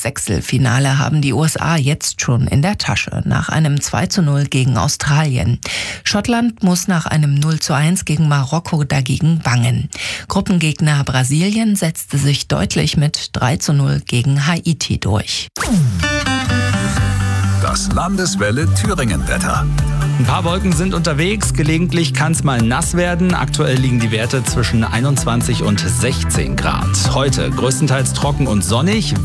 Sechstelfinale haben die USA jetzt schon in der Tasche, nach einem 2:0 gegen Australien. Schottland muss nach einem 0:1 gegen Marokko dagegen bangen. Gruppengegner Brasilien setzte sich deutlich mit 3:0 gegen Haiti durch. Das Landeswelle Thüringen-Wetter. Ein paar Wolken sind unterwegs, gelegentlich kann es mal nass werden. Aktuell liegen die Werte zwischen 21 und 16 Grad. Heute größtenteils trocken und sonnig,